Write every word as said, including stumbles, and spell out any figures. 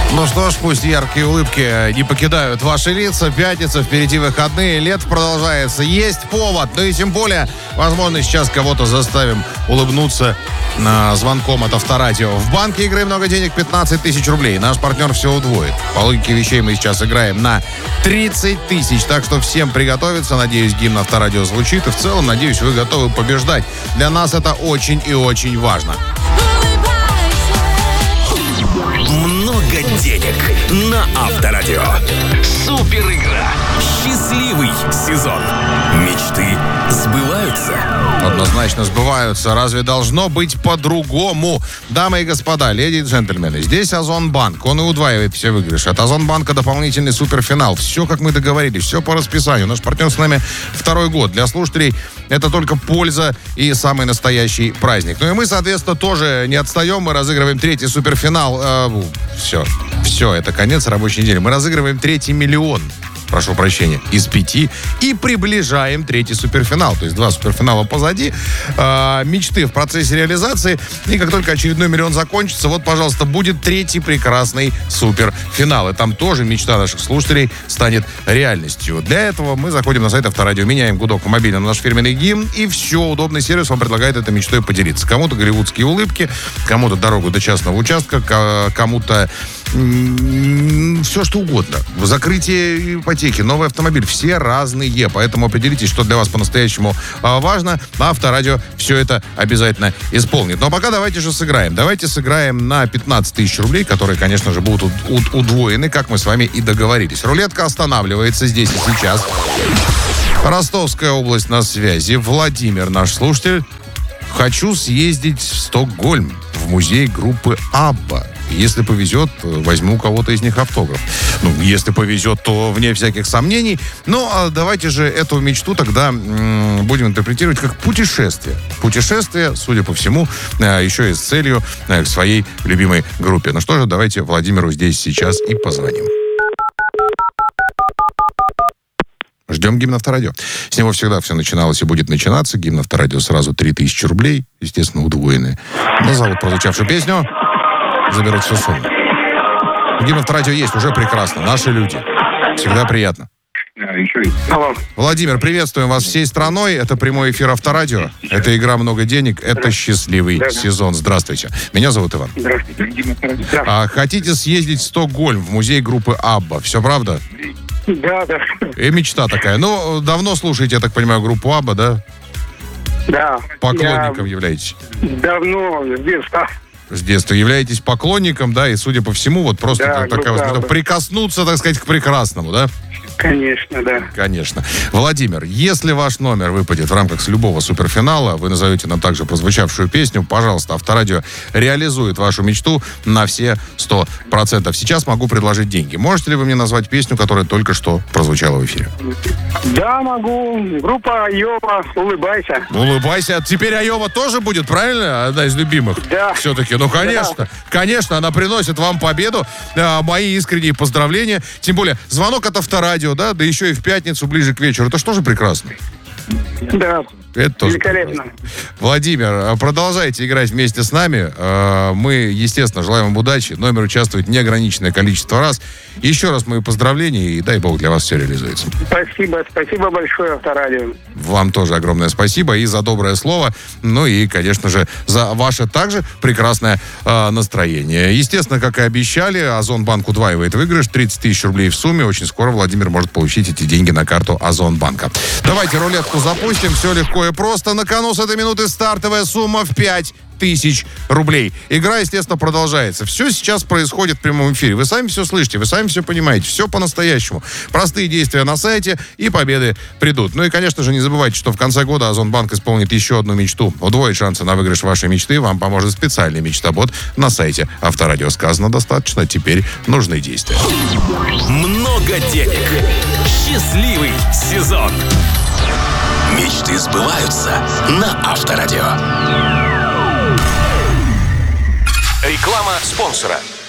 Ну что ж, пусть яркие улыбки не покидают ваши лица. Пятница, впереди выходные, лето продолжается. Есть повод, ну и тем более, возможно, сейчас кого-то заставим улыбнуться э, звонком от Авторадио. В банке игры много денег, пятнадцать тысяч рублей. Наш партнер все удвоит. По логике вещей мы сейчас играем на тридцать тысяч. Так что всем приготовиться. Надеюсь, гимн Авторадио звучит. И в целом, надеюсь, вы готовы побеждать. Для нас это очень и очень важно. Много денег на Авторадио. Супер игра. Счастливый сезон. Мечты сбываются. Однозначно сбываются. Разве должно быть по-другому? Дамы и господа, леди и джентльмены, здесь Озонбанк. Он и удваивает все выигрыши. От Озонбанка дополнительный суперфинал. Все, как мы договорились, все по расписанию. Наш партнер с нами второй год. Для слушателей это только польза и самый настоящий праздник. Ну и мы, соответственно, тоже не отстаем. Мы разыгрываем третий суперфинал. Э, все, все, это конец рабочей недели. Мы разыгрываем третий миллион. Прошу прощения, из пяти. И приближаем третий суперфинал. То есть два суперфинала позади. Э, мечты в процессе реализации. И как только очередной миллион закончится, вот, пожалуйста, будет третий прекрасный суперфинал. И там тоже мечта наших слушателей станет реальностью. Для этого мы заходим на сайт Авторадио, меняем гудок по мобильному на наш фирменный гимн. И все, удобный сервис вам предлагает этой мечтой поделиться. Кому-то голливудские улыбки, кому-то дорогу до частного участка, кому-то все что угодно. Закрытие ипотеки, новый автомобиль. Все разные. Поэтому определитесь, что для вас по-настоящему важно. А Авторадио все это обязательно исполнит. Но пока давайте же сыграем. Давайте сыграем на пятнадцать тысяч рублей, которые, конечно же, будут удвоены, как мы с вами и договорились. Рулетка останавливается здесь и сейчас. Ростовская область на связи. Владимир, наш слушатель. Хочу съездить в Стокгольм, в музей группы Абба. Если повезет, возьму у кого-то из них автограф. Ну, если повезет, то вне всяких сомнений. Ну, а давайте же эту мечту тогда м- будем интерпретировать как путешествие. Путешествие, судя по всему, э, еще и с целью э, к своей любимой группе. Ну что же, давайте Владимиру здесь сейчас и позвоним. Ждем гимн Авторадио. С него всегда все начиналось и будет начинаться. Гимн Авторадио сразу три тысячи рублей, естественно, удвоенные. Назовут прозвучавшую песню, заберут всю сумму. Гимн Авторадио есть, уже прекрасно. Наши люди. Всегда приятно. Алло. Владимир, приветствуем вас всей страной. Это прямой эфир Авторадио. Это игра «Много денег». Это счастливый да, сезон. Здравствуйте. Меня зовут Иван. Здравствуйте. А, хотите съездить в Стокгольм, в музей группы Абба. Все правда? Да, да. И мечта такая. Ну, давно слушаете, я так понимаю, группу Абба, да? Да. Поклонником я являетесь? Давно, с детства. С детства являетесь поклонником, да, и, судя по всему, вот просто да, такая вот, прикоснуться, так сказать, к прекрасному, да? Конечно, да. Конечно. Владимир, если ваш номер выпадет в рамках любого суперфинала, вы назовете нам также прозвучавшую песню, пожалуйста, Авторадио реализует вашу мечту на все сто процентов. Сейчас могу предложить деньги. Можете ли вы мне назвать песню, которая только что прозвучала в эфире? Да, могу. Группа Айова «Улыбайся». «Улыбайся». Теперь Айова тоже будет, правильно? Одна из любимых. Да. Все-таки, ну, конечно. Да. Конечно, она приносит вам победу. А, мои искренние поздравления. Тем более, звонок от Авторадио, да, да еще и в пятницу ближе к вечеру. Это что же прекрасно? Да. Это тоже великолепно. Прекрасно. Владимир, продолжайте играть вместе с нами. Мы, естественно, желаем вам удачи. Номер участвует неограниченное количество раз. Еще раз мои поздравления, и дай бог для вас все реализуется. Спасибо, спасибо большое, Авторадио. Вам тоже огромное спасибо и за доброе слово, ну и, конечно же, за ваше также прекрасное э, настроение. Естественно, как и обещали, Озонбанк удваивает выигрыш, тридцать тысяч рублей в сумме. Очень скоро Владимир может получить эти деньги на карту Озонбанка. Давайте рулетку запустим, все легко и просто. На кону с этой минуты стартовая сумма в пять тысяч рублей. Игра, естественно, продолжается. Все сейчас происходит в прямом эфире. Вы сами все слышите, вы сами все понимаете. Все по-настоящему. Простые действия на сайте, и победы придут. Ну и, конечно же, не забывайте, что в конце года Озонбанк исполнит еще одну мечту. Удвоит шансы на выигрыш вашей мечты. Вам поможет специальный мечтобот на сайте Авторадио. Сказано достаточно. Теперь нужны действия. Много денег. Счастливый сезон. Мечты сбываются на Авторадио. Реклама спонсора.